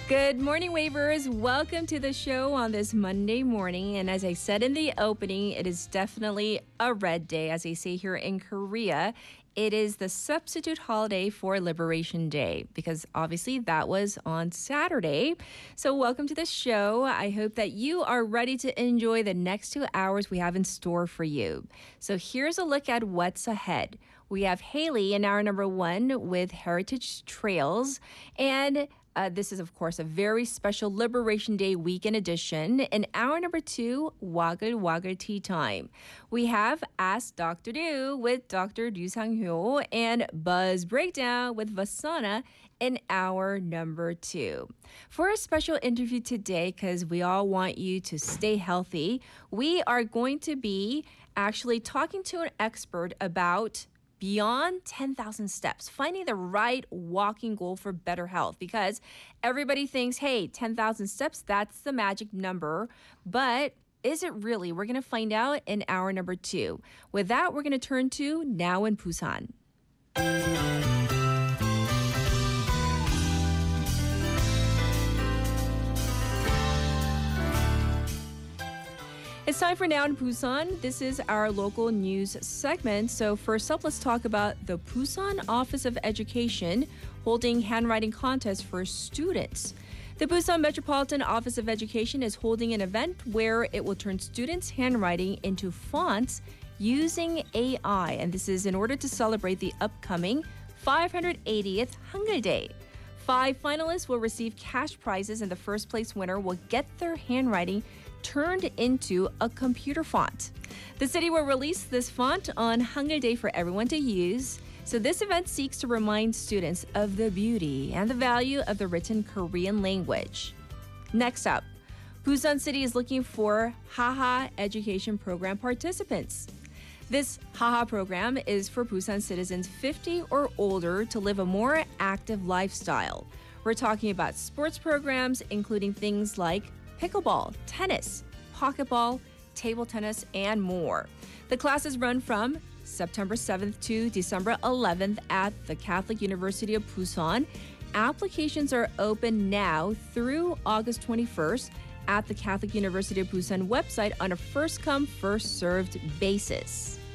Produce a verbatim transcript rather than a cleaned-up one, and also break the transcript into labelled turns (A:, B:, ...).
A: Good morning, Wavers. Welcome to the show on this Monday morning. And as I said in the opening, it is definitely a red day, as they say here in Korea. It is the substitute holiday for Liberation Day because obviously that was on Saturday. So welcome to the show. I hope that you are ready to enjoy the next two hours we have in store for you. So here's a look at what's ahead. We have Haley in hour number one with Heritage Trails, and Uh, this is, of course, a very special Liberation Day weekend edition. In hour number two, Waggle Waggle Tea Time. We have Ask Doctor Do with Doctor Ryu Sang-hyo and Buzz Breakdown with Vasana in hour number two. For a special interview today, because we all want you to stay healthy, we are going to be actually talking to an expert about beyond ten thousand steps, finding the right walking goal for better health, because everybody thinks, hey, ten thousand steps, that's the magic number. But is it really? We're going to find out in hour number two. With that, we're going to turn to Now in Busan. It's time for Now in Busan. This is our local news segment. So first up, let's talk about the Busan Office of Education holding handwriting contest for students. The Busan Metropolitan Office of Education is holding an event where it will turn students' handwriting into fonts using A I. And this is in order to celebrate the upcoming five hundred eightieth Hangul Day. Five finalists will receive cash prizes, and the first place winner will get their handwriting turned into a computer font. The city will release this font on Hangul Day for everyone to use. So this event seeks to remind students of the beauty and the value of the written Korean language. Next up, Busan City is looking for Haha Education Program participants. This Haha program is for Busan citizens fifty or older to live a more active lifestyle. We're talking about sports programs, including things like pickleball, tennis, pocketball, table tennis, and more. The classes run from September seventh to December eleventh at the Catholic University of Busan. Applications are open now through August twenty-first at the Catholic University of Busan website on a first-come, first-served basis.